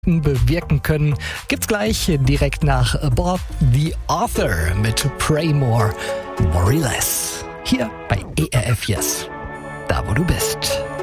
bewirken können, gibt's gleich direkt nach Bob the Author mit Pray More, Worry Less. Hier bei ERF Yes, da wo du bist.